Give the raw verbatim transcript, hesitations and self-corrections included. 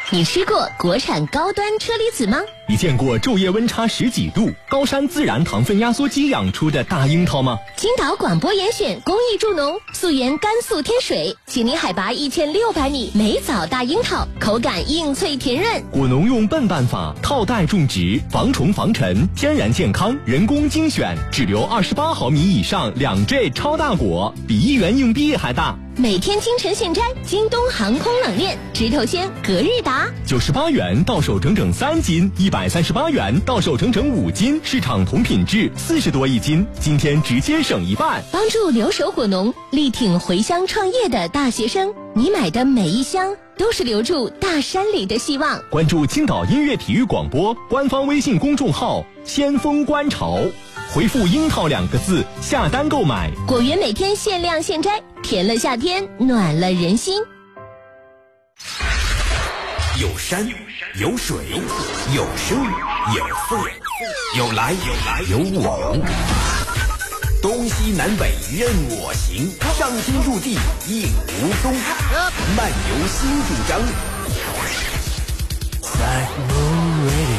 你吃过国产高端车厘子吗？ 你见过昼夜温差十几度、高山自然糖分压缩机养出的大樱桃吗？ 青岛广播严选公益助农，溯源甘肃天水，请你海拔一千六百米梅枣大樱桃，口感硬脆甜润。 果农用笨办法套袋种植，防虫防尘，天然健康，人工精选，只留二十八毫米以上两 J 超大果，比一元硬币还大。 每天清晨现摘，京东航空冷链，直头鲜隔日达， 九十八元到手整整三斤，一百三十八元到手整整五斤，市场同品质四十多一斤，今天直接省一半。 帮助留守果农，力挺回乡创业的大学生，你买的每一箱都是留住大山里的希望。 关注青岛音乐体育广播官方微信公众号先锋观潮，回复樱桃两个字下单购买， 果园每天限量现摘，甜了夏天，暖了人心。 有山有水有声有色，有来有往，东西南北任我行，上天入地应无踪，漫游新主张。在